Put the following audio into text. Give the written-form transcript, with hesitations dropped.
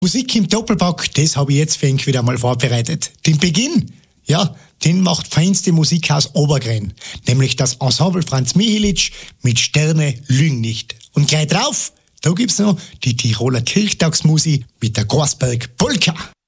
Musik im Doppelpack, das habe ich jetzt für euch wieder mal vorbereitet. Den Beginn, ja, den macht feinste Musik aus Obergren, nämlich das Ensemble Franz Mihelic mit Sterne lügen nicht. Und gleich drauf, da gibt's noch die Tiroler Kirchtagsmusik mit der Gorsberg Polka.